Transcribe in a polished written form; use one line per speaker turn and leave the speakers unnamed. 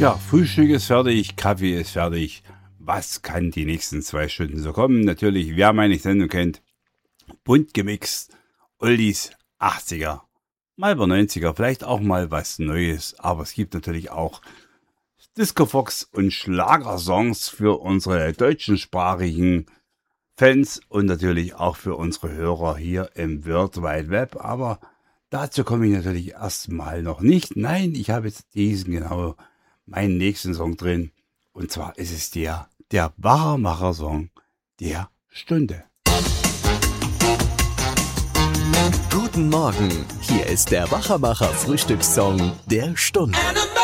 Tja, Frühstück ist fertig, Kaffee ist fertig. Was kann die nächsten 2 Stunden so kommen? Natürlich, wer meine Sendung kennt, bunt gemixt, Oldies, 80er, mal über 90er, vielleicht auch mal was Neues. Aber es gibt natürlich auch Disco-Fox und Schlagersongs für unsere deutschsprachigen Fans und natürlich auch für unsere Hörer hier im World Wide Web. Aber dazu komme ich natürlich erstmal noch nicht. Nein, ich habe jetzt meinen nächsten Song drin. Und zwar ist es der Wachermacher-Song der Stunde.
Guten Morgen, hier ist der Wachermacher-Frühstückssong der Stunde.